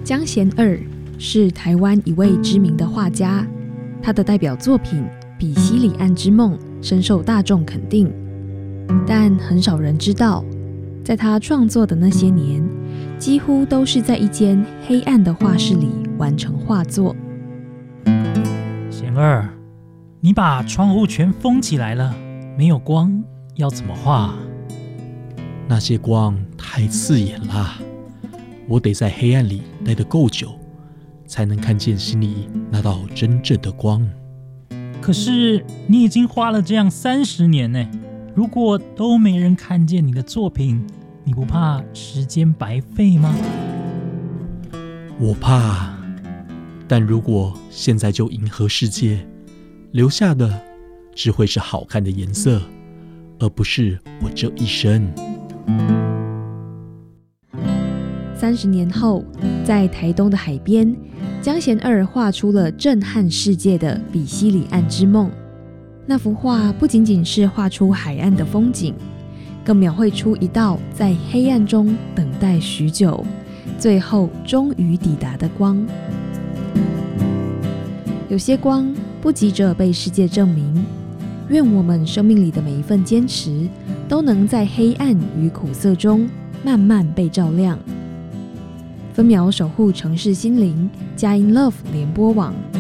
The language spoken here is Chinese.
江贤二是台湾一位知名的画家，他的代表作品《比西里岸之梦》深受大众肯定，但很少人知道，在他创作的那些年，几乎都是在一间黑暗的画室里完成画作。 贤二，你把窗户全封起来了，没有光，要怎么画？ 那些光太刺眼啦，我得在黑暗里待得够久，才能看见心里那道真正的光。 可是你已经花了这样30年呢，如果都没人看见你的作品，你不怕时间白费吗？ 我怕，但如果现在就迎合世界，留下的只会是好看的颜色，而不是我这一生。 30年后，在台东的海边，江贤二画出了震撼世界的《比西里岸之梦》。那幅画不仅仅是画出海岸的风景，更描绘出一道在黑暗中等待许久，最后终于抵达的光。有些光不急着被世界证明，愿我们生命里的每一份坚持，都能在黑暗与苦涩中慢慢被照亮。分秒守护城市心灵，佳音 Love 联播网。